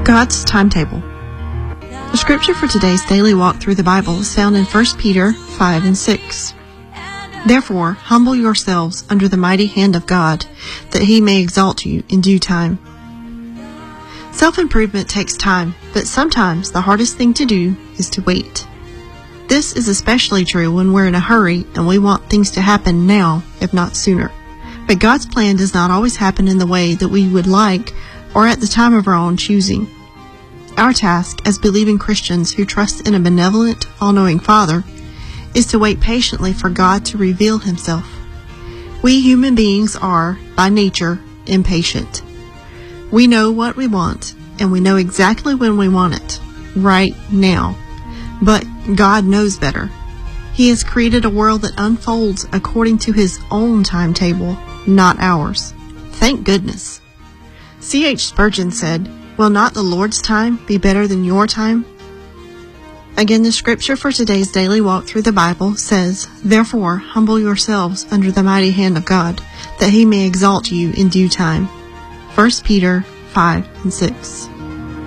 God's timetable. The scripture for today's daily walk through the Bible is found in 1 Peter 5 and 6. Therefore, humble yourselves under the mighty hand of God, that he may exalt you in due time. Self-improvement takes time, but sometimes the hardest thing to do is to wait. This is especially true when we're in a hurry and we want things to happen now, if not sooner. But God's plan does not always happen in the way that we would like or at the time of our own choosing. Our task as believing Christians who trust in a benevolent, all-knowing Father is to wait patiently for God to reveal himself. We human beings are, by nature, impatient. We know what we want, and we know exactly when we want it, right now. But God knows better. He has created a world that unfolds according to his own timetable, not ours. Thank goodness. C.H. Spurgeon said, "Will not the Lord's time be better than your time?" Again, the scripture for today's daily walk through the Bible says, "Therefore, humble yourselves under the mighty hand of God, that he may exalt you in due time." 1 Peter 5 and 6.